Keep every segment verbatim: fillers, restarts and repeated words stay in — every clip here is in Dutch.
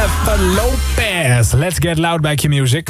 Jennifer Lopez. Let's get loud bij Q-Music.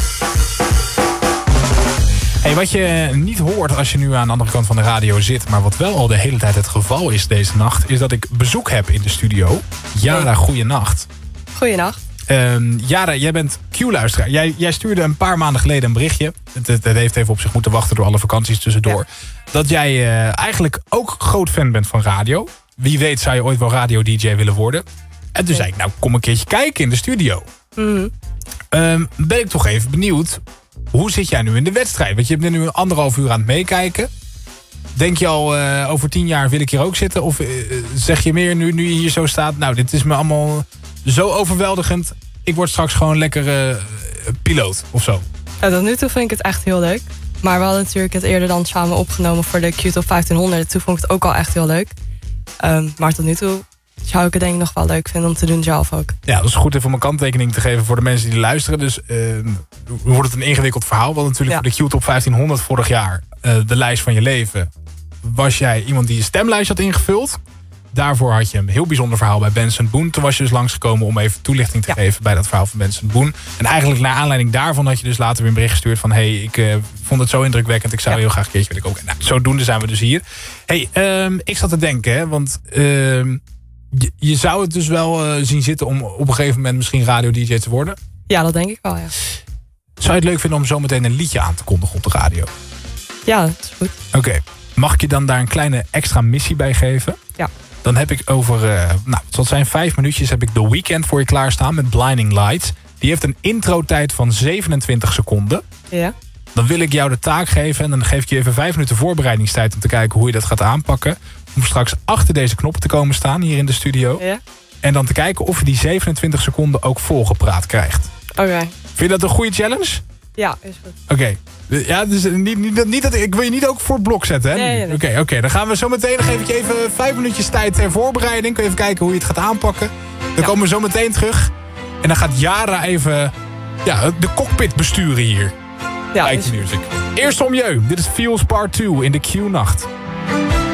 Hey, wat je niet hoort als je nu aan de andere kant van de radio zit, maar wat wel al de hele tijd het geval is deze nacht, is dat ik bezoek heb in de studio. Jara, goeienacht. Goeienacht. Um, Jara, jij bent Q-luisteraar. Jij, jij stuurde een paar maanden geleden een berichtje. Het, het, het heeft even op zich moeten wachten door alle vakanties tussendoor. Ja. Dat jij uh, eigenlijk ook groot fan bent van radio. Wie weet zou je ooit wel radio-D J willen worden. En toen ja. zei ik, nou kom een keertje kijken in de studio. Mm-hmm. Um, ben ik toch even benieuwd. Hoe zit jij nu in de wedstrijd? Want je bent nu een anderhalf uur aan het meekijken. Denk je al, uh, over tien jaar wil ik hier ook zitten? Of uh, zeg je meer nu, nu je hier zo staat, nou dit is me allemaal zo overweldigend. Ik word straks gewoon lekker uh, piloot of zo. Ja, tot nu toe vind ik het echt heel leuk. Maar we hadden natuurlijk het eerder dan samen opgenomen voor de Q-Top vijftienhonderd. Toen vond ik het ook al echt heel leuk. Um, maar tot nu toe zou ik het denk ik nog wel leuk vinden om te doen zelf ook. Ja, dat is goed even om een kanttekening te geven voor de mensen die luisteren. Dus uh, wordt het een ingewikkeld verhaal. Want natuurlijk ja. voor de Q-Top vijftienhonderd vorig jaar, uh, de lijst van je leven, was jij iemand die een stemlijst had ingevuld. Daarvoor had je een heel bijzonder verhaal bij Benson Boone. Toen was je dus langsgekomen om even toelichting te ja. geven bij dat verhaal van Benson Boone. En eigenlijk naar aanleiding daarvan had je dus later weer een bericht gestuurd van, hey, ik uh, vond het zo indrukwekkend. Ik zou ja. heel graag een keertje willen ook. Nou, zodoende zijn we dus hier. Hey, um, ik zat te denken, hè, want um, je, je zou het dus wel uh, zien zitten om op een gegeven moment misschien radio-D J te worden. Ja, dat denk ik wel, ja. Zou je het leuk vinden om zometeen een liedje aan te kondigen op de radio? Ja, dat is goed. Oké. Okay. Mag ik je dan daar een kleine extra missie bij geven? Ja. Dan heb ik over, uh, nou, het zal zijn vijf minuutjes, heb ik The Weeknd voor je klaarstaan met Blinding Lights. Die heeft een intro-tijd van zevenentwintig seconden. Ja. Dan wil ik jou de taak geven en dan geef ik je even vijf minuten voorbereidingstijd om te kijken hoe je dat gaat aanpakken. Om straks achter deze knoppen te komen staan hier in de studio. Ja. En dan te kijken of je die zevenentwintig seconden ook volgepraat krijgt. Oké. Okay. Vind je dat een goede challenge? Ja, is goed. Oké. Okay. Ja, dus niet, niet, niet dat, ik wil je niet ook voor het blok zetten, hè? Nee, nee, nee. Oké, okay, okay. Dan gaan we zo meteen, dan geef ik je even vijf minuutjes tijd ter voorbereiding. Kun je even kijken hoe je het gaat aanpakken. Dan ja. komen we zo meteen terug. En dan gaat Jara even ja, de cockpit besturen hier. Ja, bij Q-Music. Eerst om je. Dit is Feels Part twee in de Q-nacht.